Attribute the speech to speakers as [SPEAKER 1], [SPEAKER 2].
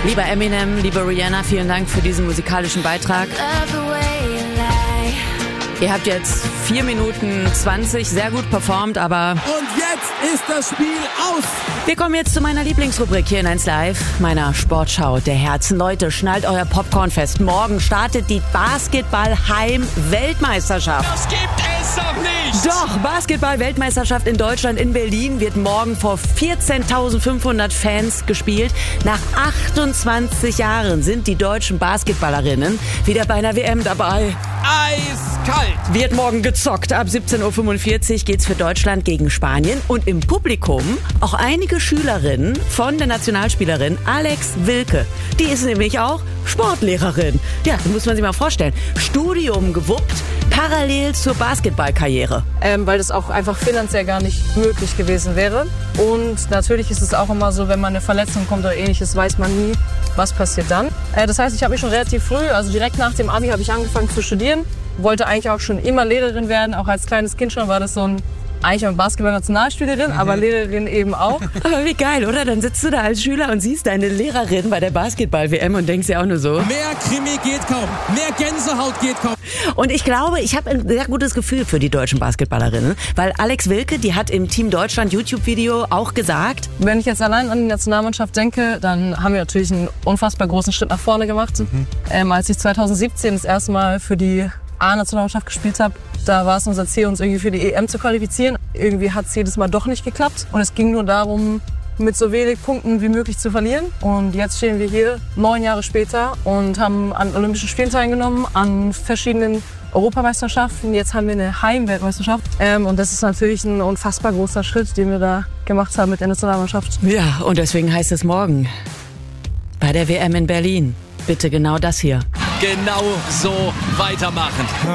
[SPEAKER 1] Lieber Eminem, liebe Rihanna, vielen Dank für diesen musikalischen Beitrag. Ihr habt jetzt 4 Minuten 20 sehr gut performt, aber...
[SPEAKER 2] Und jetzt ist das Spiel aus!
[SPEAKER 1] Wir kommen jetzt zu meiner Lieblingsrubrik hier in 1 Live, meiner Sportschau der Herzen. Leute, schnallt euer Popcorn fest. Morgen startet die Basketball-Heim-Weltmeisterschaft.
[SPEAKER 3] Das gibt es doch nicht!
[SPEAKER 1] Doch, Basketball-Weltmeisterschaft in Deutschland in Berlin wird morgen vor 14.500 Fans gespielt. Nach 28 Jahren sind die deutschen Basketballerinnen wieder bei einer WM dabei.
[SPEAKER 3] Eiskalt!
[SPEAKER 1] Wird morgen gezockt. Ab 17.45 Uhr geht's für Deutschland gegen Spanien. Und im Publikum auch einige Schülerinnen von der Nationalspielerin Alex Wilke. Die ist nämlich auch Sportlehrerin. Ja, das muss man sich mal vorstellen. Studium gewuppt, parallel zur Basketballkarriere.
[SPEAKER 4] Weil das auch einfach finanziell gar nicht möglich gewesen wäre. Und natürlich ist es auch immer so, wenn man eine Verletzung kommt oder ähnliches, weiß man nie, was passiert dann. Das heißt, ich habe mich schon relativ früh, also direkt nach dem Abi, habe ich angefangen zu studieren. Wollte eigentlich auch schon immer Lehrerin werden, auch als kleines Kind schon war das so eigentlich eine Basketball-Nationalspielerin, aber Lehrerin eben auch.
[SPEAKER 1] Aber wie geil, oder? Dann sitzt du da als Schüler und siehst deine Lehrerin bei der Basketball-WM und denkst dir auch nur so.
[SPEAKER 2] Mehr Krimi geht kaum, mehr Gänsehaut geht kaum.
[SPEAKER 1] Und ich glaube, ich habe ein sehr gutes Gefühl für die deutschen Basketballerinnen, weil Alex Wilke, die hat im Team Deutschland YouTube-Video auch gesagt,
[SPEAKER 4] wenn ich jetzt allein an die Nationalmannschaft denke, dann haben wir natürlich einen unfassbar großen Schritt nach vorne gemacht. Als ich 2017 das erste Mal für die A-Nationalmannschaft gespielt habe, da war es unser Ziel, uns irgendwie für die EM zu qualifizieren. Irgendwie hat es jedes Mal doch nicht geklappt. Und es ging nur darum, mit so wenig Punkten wie möglich zu verlieren. Und jetzt stehen wir hier 9 Jahre später und haben an Olympischen Spielen teilgenommen, an verschiedenen Europameisterschaften. Jetzt haben wir eine Heimweltmeisterschaft. Und das ist natürlich ein unfassbar großer Schritt, den wir da gemacht haben mit der Nationalmannschaft.
[SPEAKER 1] ja, und deswegen heißt es morgen bei der WM in Berlin. Bitte genau das hier.
[SPEAKER 3] Genau so weitermachen.